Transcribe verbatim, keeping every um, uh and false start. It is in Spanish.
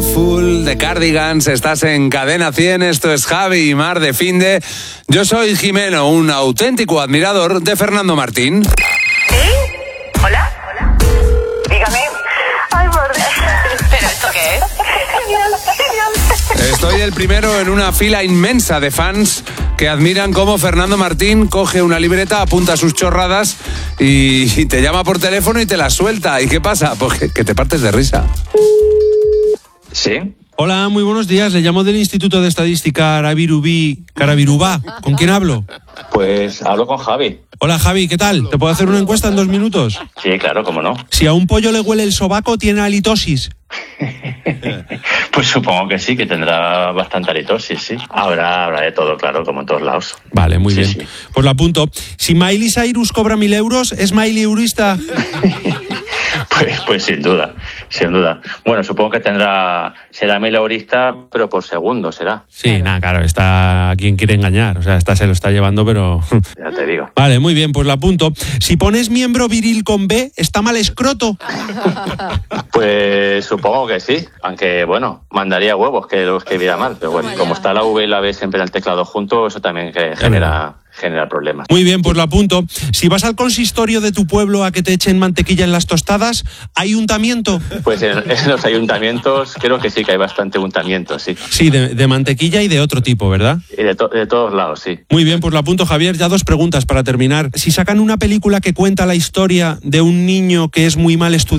Full de Cardigans, estás en Cadena cien, esto es Javi y Mar de Finde. Yo soy Jimeno, un auténtico admirador de Fernando Martín. ¿Sí? ¿Hola? ¿Hola? Dígame. Ay, por Dios. ¿Pero esto qué es? Genial, genial. Estoy el primero en una fila inmensa de fans que admiran cómo Fernando Martín coge una libreta, apunta sus chorradas y, y te llama por teléfono y te las suelta. ¿Y qué pasa? Pues que, que te partes de risa. ¿Sí? Hola, muy buenos días. Le llamo del Instituto de Estadística Arabirubí, Carabirubá. ¿Con quién hablo? Pues hablo con Javi. Hola, Javi, ¿qué tal? ¿Te puedo hacer una encuesta en dos minutos? Sí, claro, cómo no. Si a un pollo le huele el sobaco, ¿tiene halitosis? Pues supongo que sí, que tendrá bastante halitosis, sí. Habrá, habrá de todo, claro, como en todos lados. Vale, muy Sí, bien. sí. Pues lo apunto. Si Miley Cyrus cobra mil euros, ¿es Miley eurista? Pues, pues sin duda, sin duda. Bueno, supongo que tendrá, será mileurista, pero por segundo será. Sí, nada, claro, está a quien quiere engañar. O sea, esta se lo está llevando, pero... Ya te digo. Vale, muy bien, pues lo apunto. Si pones miembro viril con B, ¿está mal escroto? Pues supongo que sí, aunque bueno, mandaría huevos que lo escribiera mal, pero bueno, como está la V y la B siempre en el teclado junto, eso también que genera, genera problemas. Muy bien, pues lo apunto. Si vas al consistorio de tu pueblo a que te echen mantequilla en las tostadas, ¿hay untamiento? Pues en, en los ayuntamientos creo que sí que hay bastante untamiento, sí. Sí, de, de mantequilla y de otro tipo, ¿verdad? Y de, to- de todos lados, sí. Muy bien, pues lo apunto, Javier. Ya dos preguntas para terminar. Si sacan una película que cuenta la historia de un niño que es muy mal estudiado,